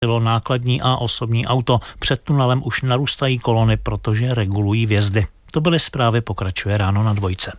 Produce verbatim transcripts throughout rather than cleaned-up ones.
nákladní a osobní auto. Před tunelem už narůstají kolony, protože regulují vjezdy. To byly zprávy, pokračuje Ráno na dvojce.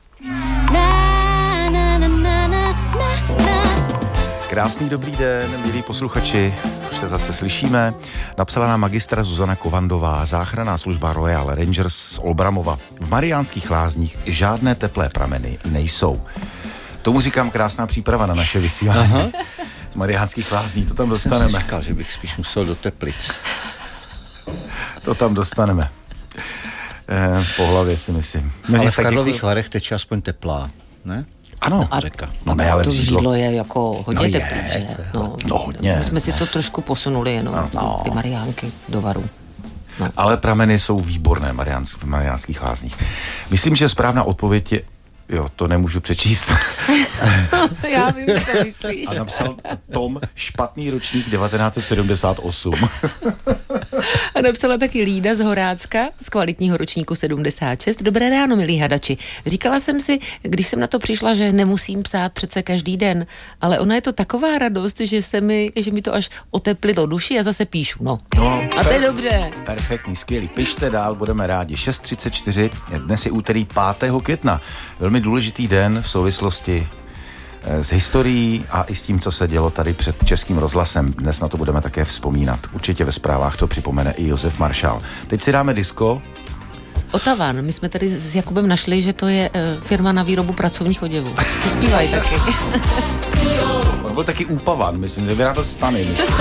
Krásný dobrý den, milí posluchači, už se zase slyšíme. Napsala nám magistra Zuzana Kovandová, záchranná služba Royal Rangers z Olbramova. V Mariánských Lázních žádné teplé prameny nejsou. Tomu říkám krásná příprava na naše vysílání. Aha. Z Mariánských Lázní, to tam dostaneme. Jsem si říkal, že bych spíš musel do Teplic. To tam dostaneme. Eh, po hlavě si myslím. No, ale v Karlových jako... Varech teče aspoň teplá, ne? Ano, a řeka. No ne, ale to řídlo je jako hodně no teplý, že? No, no hodně. My jsme si to trošku posunuli jenom, no. Ty Mariánky do Varu. No. Ale prameny jsou výborné Mariánsk, v Mariánských Lázních. Myslím, že správná odpověď je, jo, to nemůžu přečíst. Já vím, co myslíš. A napsal Tom špatný ročník devatenáct set sedmdesát osm. A napsala taky Lída z Horácka z kvalitního ročníku sedmdesát šest. Dobré ráno, milí hadači. Říkala jsem si, když jsem na to přišla, že nemusím psát přece každý den, ale ona je to taková radost, že se mi, že mi to až oteplilo duši a zase píšu. No, no a to je dobře. Perfektní, skvělý. Pište dál, budeme rádi. šest třicet čtyři, dnes je úterý pátého května. Velmi důležitý den v souvislosti s historií a i s tím, co se dělo tady před Českým rozhlasem. Dnes na to budeme také vzpomínat. Určitě ve zprávách to připomene i Josef Maršál. Teď si dáme disko. Otavan. My jsme tady s Jakubem našli, že to je uh, firma na výrobu pracovních oděvů. To zpívají taky. On byl taky úpavan, myslím, že vyráběl stany.